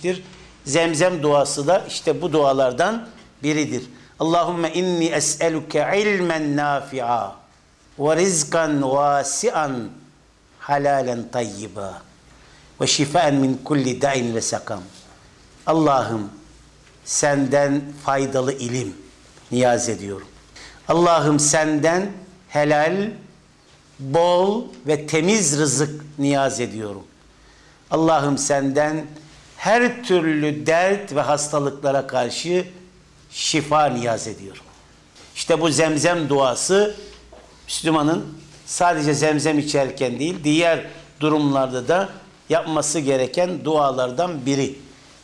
etmiştir. Zemzem duası da işte bu dualardan biridir. Allahümme inni es'eluke ilmen nafi'a ve rizkan vasi'an halalen tayyiba ve şifaen min kulli da'in ve sakam. Allah'ım senden faydalı ilim niyaz ediyorum. Allah'ım senden helal, bol ve temiz rızık niyaz ediyorum. Allah'ım senden her türlü dert ve hastalıklara karşı şifa niyaz ediyorum. İşte bu zemzem duası Müslümanın sadece zemzem içerken değil, diğer durumlarda da yapması gereken dualardan biri.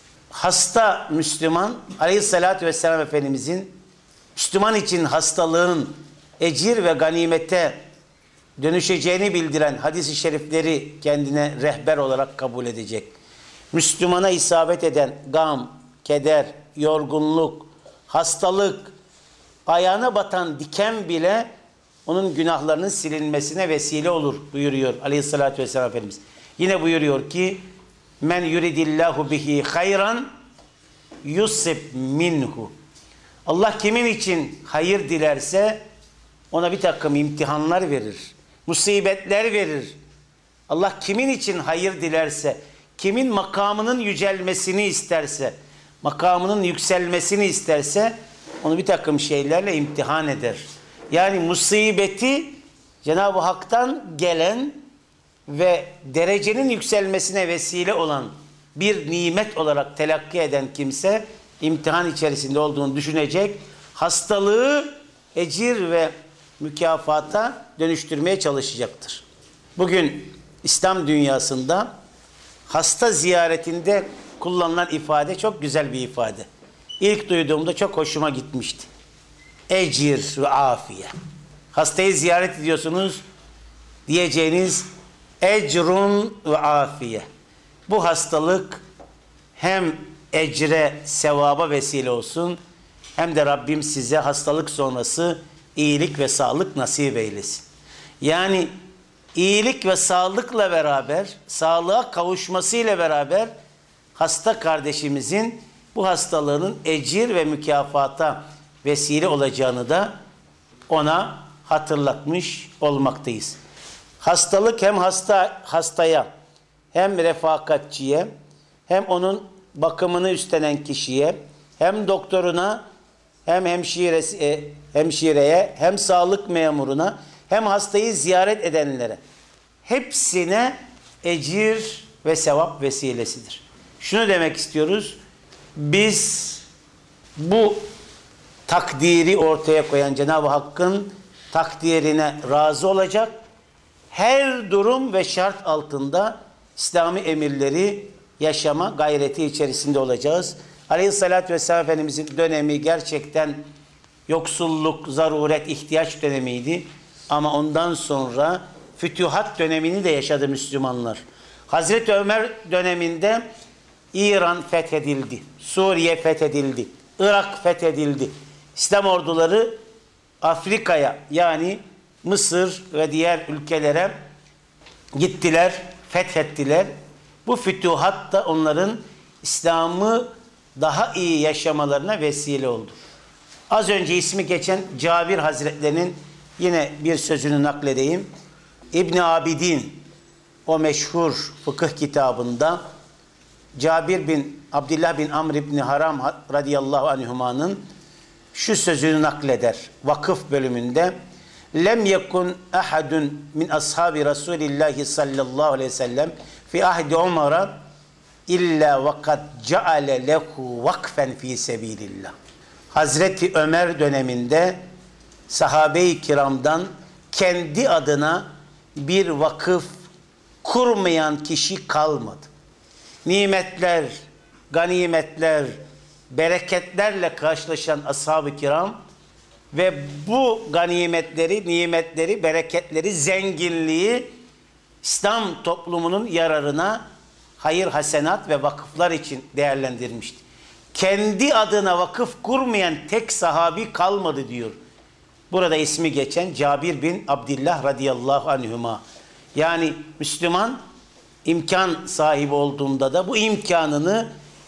Hasta Müslüman, Aleyhisselatü Vesselam Efendimizin Müslüman için hastalığın ecir ve ganimete dönüşeceğini bildiren hadis-i şerifleri kendine rehber olarak kabul edecek. Müslümana isabet eden gam, keder, yorgunluk, hastalık, ayağına batan diken bile onun günahlarının silinmesine vesile olur buyuruyor Aleyhisselatü Vesselam Efendimiz. Yine buyuruyor ki men yuridillahu bihi hayran yusib minhu. Allah kimin için hayır dilerse ona bir takım imtihanlar verir, musibetler verir. Allah kimin için hayır dilerse, kimin makamının yücelmesini isterse, makamının yükselmesini isterse onu bir takım şeylerle imtihan eder. Yani musibeti Cenab-ı Hak'tan gelen ve derecenin yükselmesine vesile olan bir nimet olarak telakki eden kimse imtihan içerisinde olduğunu düşünecek, hastalığı ecir ve mükafata dönüştürmeye çalışacaktır. Bugün İslam dünyasında hasta ziyaretinde kullanılan ifade çok güzel bir ifade. İlk duyduğumda çok hoşuma gitmişti. Ecir ve afiye. Hastayı ziyaret ediyorsunuz, diyeceğiniz ecrun ve afiye. Bu hastalık hem ecre, sevaba vesile olsun, hem de Rabbim size hastalık sonrası iyilik ve sağlık nasip eylesin. Yani iyilik ve sağlıkla beraber, sağlığa kavuşmasıyla beraber hasta kardeşimizin bu hastalığının ecir ve mükafata vesile olacağını da ona hatırlatmış olmaktayız. Hastalık hem hastaya, hem refakatçiye, hem onun bakımını üstlenen kişiye, hem doktoruna, hem hemşireye, hem sağlık memuruna, hem hastayı ziyaret edenlere, hepsine ecir ve sevap vesilesidir. Şunu demek istiyoruz, biz bu takdiri ortaya koyan Cenab-ı Hakk'ın takdirine razı olacak, her durum ve şart altında İslami emirleri yaşama gayreti içerisinde olacağız. Aleyhissalatü vesselam Efendimizin dönemi gerçekten yoksulluk, zaruret, ihtiyaç dönemiydi. Ama ondan sonra fütühat dönemini de yaşadı Müslümanlar. Hazreti Ömer döneminde İran fethedildi, Suriye fethedildi, Irak fethedildi. İslam orduları Afrika'ya, yani Mısır ve diğer ülkelere gittiler, fethettiler. Bu fütühat da onların İslam'ı daha iyi yaşamalarına vesile oldu. Az önce ismi geçen Cabir Hazretlerinin yine bir sözünü nakledeyim. İbn Abidin o meşhur fıkıh kitabında Cabir bin Abdullah bin Amr ibn Haram radıyallahu anhuma'nın şu sözünü nakleder vakıf bölümünde. Lem yekun ahadun min ashabi Resulillah sallallahu aleyhi ve sellem fi ahdi Umar'a illa ve kad ceale lehu vakfen fi sebilillah. Hazreti Ömer döneminde sahabe-i kiramdan kendi adına bir vakıf kurmayan kişi kalmadı. Nimetler, ganimetler, bereketlerle karşılaşan ashab-ı kiram ve bu ganimetleri, nimetleri, bereketleri, zenginliği İslam toplumunun yararına hayır, hasenat ve vakıflar için değerlendirmişti. Kendi adına vakıf kurmayan tek sahabi kalmadı diyor. Burada ismi geçen Cabir bin Abdullah radıyallahu anhuma. Yani Müslüman imkan sahibi olduğunda da bu imkanını